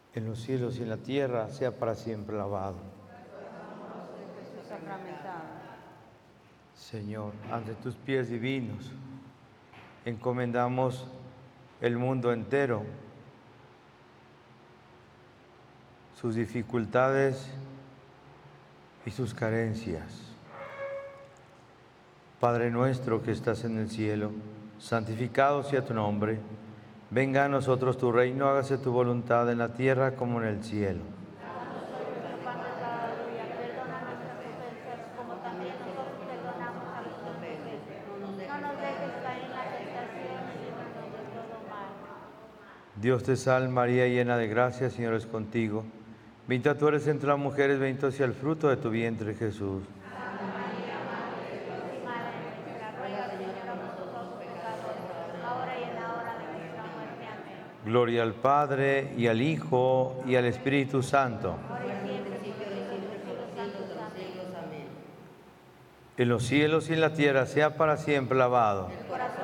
en los cielos y en la tierra, sea para siempre alabado. Jesús sacramentado. Señor, ante tus pies divinos, encomendamos el mundo entero, sus dificultades y sus carencias. Padre nuestro que estás en el cielo, santificado sea tu nombre. Venga a nosotros tu reino, hágase tu voluntad en la tierra como en el cielo. Danos hoy nuestro pan de cada día, perdona nuestras ofensas como también nosotros perdonamos a los que nos ofenden. No nos dejes caer en la tentación y líbranos de todo mal. Dios te salve María, llena de gracia, el Señor es contigo. Bendita tú eres entre las mujeres, bendito sea el fruto de tu vientre, Jesús. Santa María, Madre de Dios y Madre nuestra, ruega, Señora, por nosotros pecadores, ahora y en la hora de nuestra muerte. Amén. Gloria al Padre, y al Hijo, y al Espíritu Santo. Ahora y siempre, por los siglos de los siglos. Amén. En los cielos y en la tierra, sea para siempre alabado. El corazón